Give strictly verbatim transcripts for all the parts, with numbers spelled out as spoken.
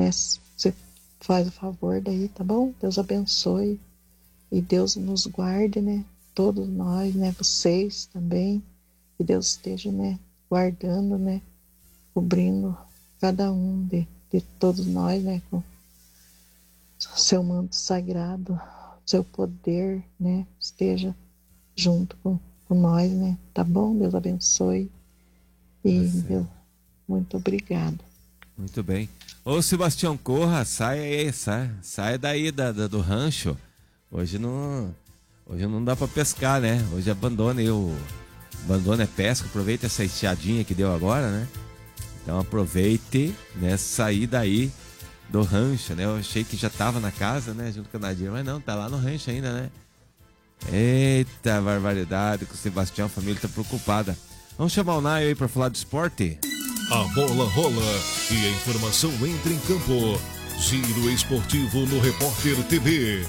né? Você faz o favor daí, tá bom? Deus abençoe e Deus nos guarde, né? Todos nós, né? Vocês também. Que Deus esteja, né? Guardando, né? Cobrindo cada um de, de todos nós, né? Com seu manto sagrado, seu poder, né? Esteja junto com, com nós, né? Tá bom? Deus abençoe. E Tá Deus, muito obrigado. Muito bem. Ô Sebastião, corra, sai aí, sai, sai daí da, da, do rancho. Hoje não, hoje não dá pra pescar, né? Hoje abandona aí o... Abandona é pesca, aproveita essa estiadinha que deu agora, né? Então aproveite, né? Sair daí do rancho, né? Eu achei que já tava na casa, né? Junto com a Nadir, mas não, tá lá no rancho ainda, né? Eita barbaridade, que o Sebastião, a família tá preocupada. Vamos chamar o Naio aí pra falar do esporte? A bola rola e a informação entra em campo. Giro esportivo no Repórter T V.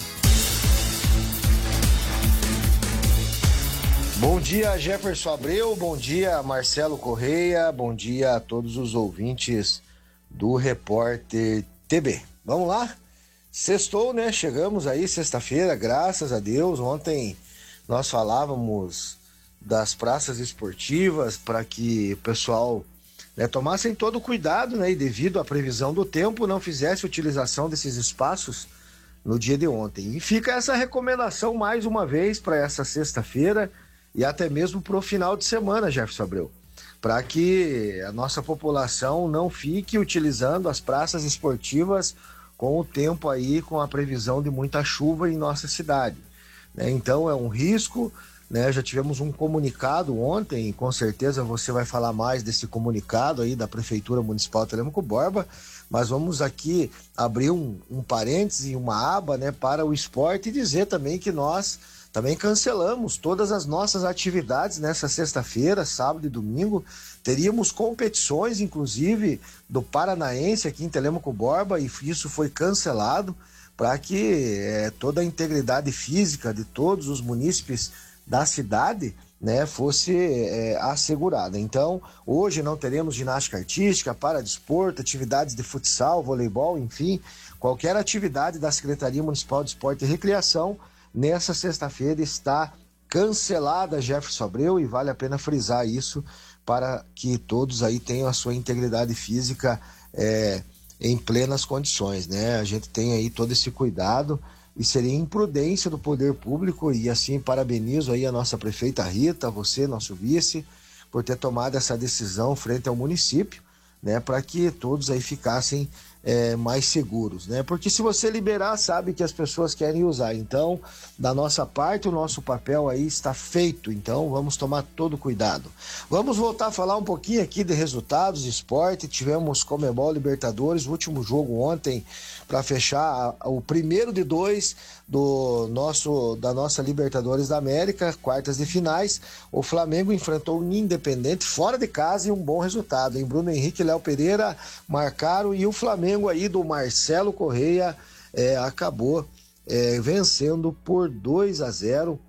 Bom dia, Jefferson Abreu, bom dia, Marcelo Correia, bom dia a todos os ouvintes do Repórter T V. Vamos lá? Sextou, né? Chegamos aí sexta-feira, graças a Deus. Ontem nós falávamos das praças esportivas para que o pessoal, né, tomassem todo o cuidado, né, e devido à previsão do tempo, não fizesse utilização desses espaços no dia de ontem. E fica essa recomendação mais uma vez para essa sexta-feira, e até mesmo para o final de semana, Jefferson Abreu, para que a nossa população não fique utilizando as praças esportivas com o tempo aí, com a previsão de muita chuva em nossa cidade, né? Então é um risco, né? Já tivemos um comunicado ontem, com certeza você vai falar mais desse comunicado aí da Prefeitura Municipal de Telêmaco Borba, mas vamos aqui abrir um, um parêntese, uma aba, né, para o esporte, e dizer também que nós também cancelamos todas as nossas atividades nessa sexta-feira, sábado e domingo. Teríamos competições, inclusive, do Paranaense aqui em Telêmaco Borba, e isso foi cancelado para que é, toda a integridade física de todos os munícipes da cidade, né, fosse é, assegurada. Então, hoje não teremos ginástica artística, paradesporto, atividades de futsal, voleibol, enfim, qualquer atividade da Secretaria Municipal de Esporte e Recreação nessa sexta-feira está cancelada, Jefferson Abreu, e vale a pena frisar isso para que todos aí tenham a sua integridade física é, em plenas condições, né? A gente tem aí todo esse cuidado e seria imprudência do poder público, e assim parabenizo aí a nossa prefeita Rita, você, nosso vice, por ter tomado essa decisão frente ao município, né? Para que todos aí ficassem É, mais seguros, né? Porque se você liberar, sabe que as pessoas querem usar. Então, da nossa parte, o nosso papel aí está feito. Então, vamos tomar todo cuidado. Vamos voltar a falar um pouquinho aqui de resultados de esporte. Tivemos Comebol Libertadores, o último jogo ontem para fechar a, o primeiro de dois do nosso da nossa Libertadores da América, quartas de finais. O Flamengo enfrentou o Independente fora de casa e um bom resultado, hein? Bruno Henrique e Léo Pereira marcaram, e o Flamengo aí do Marcelo Correia é, acabou é, vencendo por dois a zero,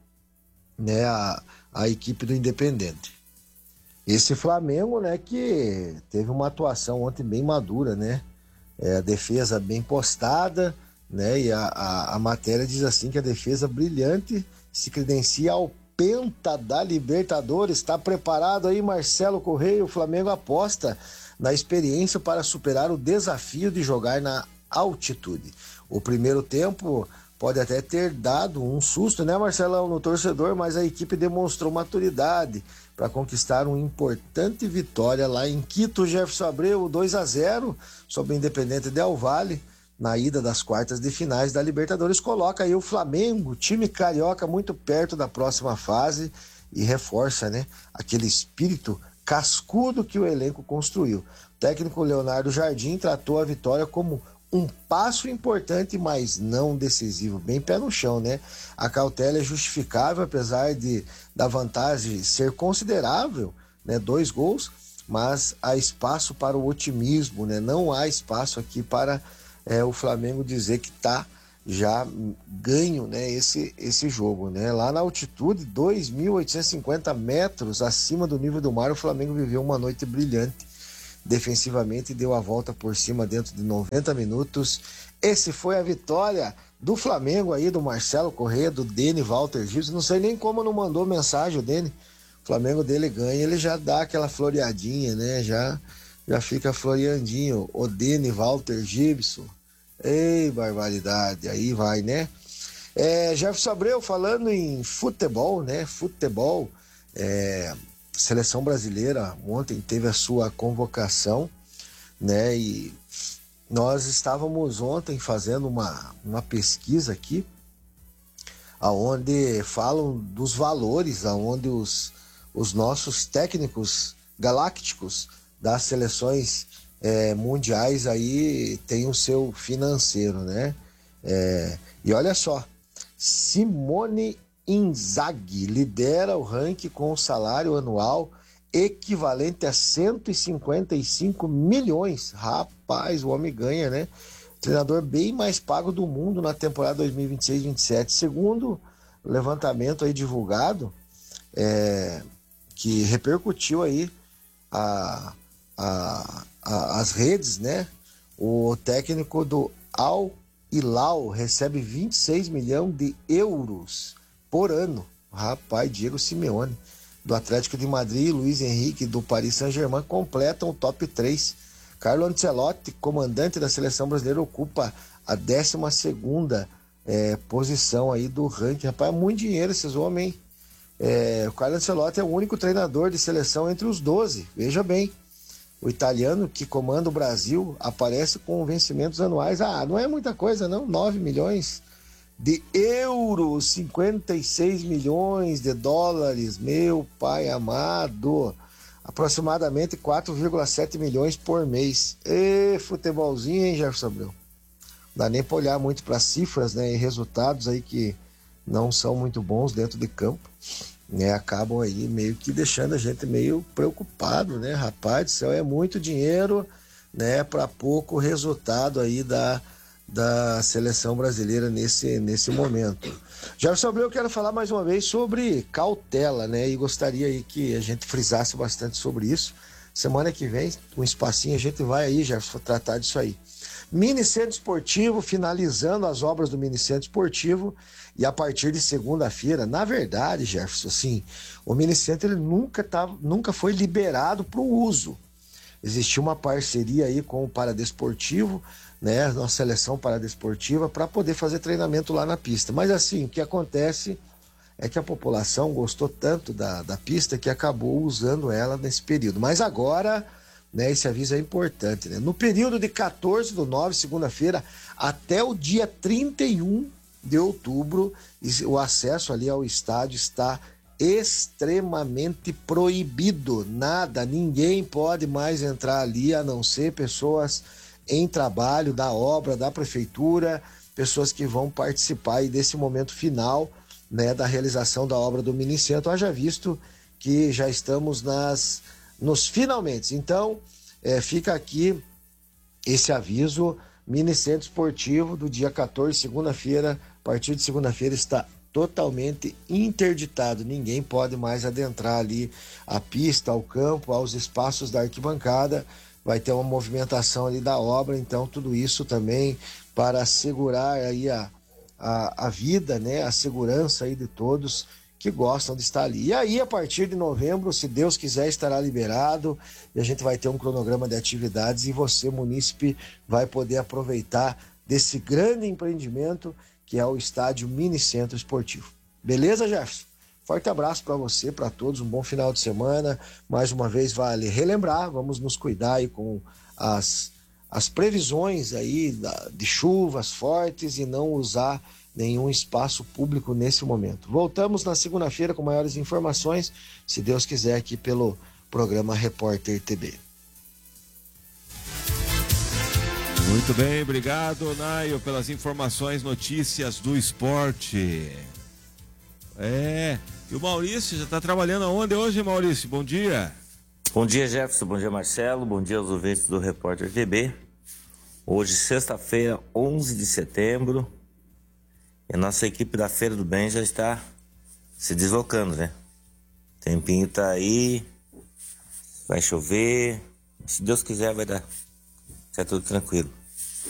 né, a, a equipe do Independente. Esse Flamengo, né, que teve uma atuação ontem bem madura, né? É, a defesa bem postada, né? E a, a, a matéria diz assim que a defesa brilhante se credencia ao penta da Libertadores. Está preparado aí, Marcelo Correia? O Flamengo aposta na experiência para superar o desafio de jogar na altitude. O primeiro tempo pode até ter dado um susto, né, Marcelão, no torcedor, mas a equipe demonstrou maturidade para conquistar uma importante vitória lá em Quito. Jefferson Abreu, dois a zero sobre o Independente Del Valle, na ida das quartas de finais da Libertadores, coloca aí o Flamengo, time carioca, muito perto da próxima fase, e reforça, né, aquele espírito cascudo que o elenco construiu. O técnico Leonardo Jardim tratou a vitória como um passo importante, mas não decisivo, bem pé no chão, né? A cautela é justificável, apesar de da vantagem ser considerável, né? Dois gols, mas há espaço para o otimismo, né? Não há espaço aqui para é, o Flamengo dizer que está já ganho, né, esse, esse jogo, né? Lá na altitude, dois mil oitocentos e cinquenta metros acima do nível do mar, o Flamengo viveu uma noite brilhante, defensivamente e deu a volta por cima dentro de noventa minutos. Esse foi a vitória do Flamengo aí, do Marcelo Corrêa, do Dene Walter Gilson. Não sei nem como não mandou mensagem o Dene. O Flamengo dele ganha, ele já dá aquela floreadinha, né? Já, já fica floreandinho. O Dene Walter Gibson. Ei, barbaridade. Aí vai, né? É, Jefferson Abreu, falando em futebol, né? Futebol, é, seleção brasileira ontem teve a sua convocação, né? E nós estávamos ontem fazendo uma, uma pesquisa aqui, aonde falam dos valores, aonde os, os nossos técnicos galácticos das seleções é, mundiais aí têm o seu financeiro, né? É, e olha só, Simone Inzaghi lidera o ranking com um salário anual equivalente a cento e cinquenta e cinco milhões. Rapaz, o homem ganha, né? Treinador bem mais pago do mundo na temporada dois mil e vinte e seis vinte e sete. Segundo o levantamento aí divulgado, é, que repercutiu aí a, a, a, as redes, né? O técnico do Al Hilal recebe vinte e seis milhões de euros por ano. Rapaz, Diego Simeone, do Atlético de Madrid, e Luiz Henrique, do Paris Saint-Germain, completam o top três. Carlo Ancelotti, comandante da seleção brasileira, ocupa a décima segunda é, posição aí do ranking. Rapaz, é muito dinheiro esses homens, hein? É, o Carlo Ancelotti é o único treinador de seleção entre os doze. Veja bem, o italiano que comanda o Brasil aparece com vencimentos anuais. Ah, não é muita coisa não, nove milhões de euros, cinquenta e seis milhões de dólares, meu pai amado, aproximadamente quatro vírgula sete milhões por mês. E futebolzinho, hein, Jefferson Abreu? Não dá nem para olhar muito para cifras, né, e resultados aí que não são muito bons dentro de campo, né, acabam aí meio que deixando a gente meio preocupado, né, rapaz do céu, é muito dinheiro, né, para pouco resultado aí da da seleção brasileira nesse, nesse momento. Jefferson Abreu, eu quero falar mais uma vez sobre cautela, né? E gostaria aí que a gente frisasse bastante sobre isso. Semana que vem, um espacinho, a gente vai aí, Jefferson, tratar disso aí. Mini Centro Esportivo, finalizando as obras do Mini Centro Esportivo, e a partir de segunda-feira, na verdade, Jefferson, assim, o Mini Centro ele nunca, tava, nunca foi liberado para o uso. Existia uma parceria aí com o Paradesportivo, né, nossa seleção paradesportiva, para poder fazer treinamento lá na pista. Mas assim, o que acontece é que a população gostou tanto da, da pista que acabou usando ela nesse período. Mas agora, né, esse aviso é importante, né? No período de quatorze do nove, segunda-feira, até o dia trinta e um de outubro, o acesso ali ao estádio está extremamente proibido. Nada, ninguém pode mais entrar ali, a não ser pessoas em trabalho da obra, da prefeitura, pessoas que vão participar aí desse momento final, né, da realização da obra do Mini Centro. Haja visto que já estamos nas, nos finalmente. Então, é, fica aqui esse aviso. Mini Centro Esportivo do dia quatorze, segunda-feira, a partir de segunda-feira está totalmente interditado. Ninguém pode mais adentrar ali a pista, ao campo, aos espaços da arquibancada. Vai ter uma movimentação ali da obra, então tudo isso também para assegurar aí a, a, a vida, né, a segurança aí de todos que gostam de estar ali. E aí, a partir de novembro, se Deus quiser, estará liberado e a gente vai ter um cronograma de atividades e você, munícipe, vai poder aproveitar desse grande empreendimento que é o estádio Mini Centro Esportivo. Beleza, Jefferson? Forte abraço para você, para todos, um bom final de semana. Mais uma vez vale relembrar, vamos nos cuidar aí com as, as previsões aí da, de chuvas fortes e não usar nenhum espaço público nesse momento. Voltamos na segunda-feira com maiores informações, se Deus quiser, aqui pelo programa Repórter T B. Muito bem, obrigado, Naio, pelas informações, notícias do esporte. É, e o Maurício já está trabalhando aonde hoje, Maurício? Bom dia. Bom dia, Jefferson, bom dia, Marcelo, bom dia aos ouvintes do Repórter T B. Hoje, sexta-feira, onze de setembro, e a nossa equipe da Feira do Bem já está se deslocando, né? O tempinho tá aí, vai chover, Se Deus quiser, vai dar. Tá tudo tranquilo.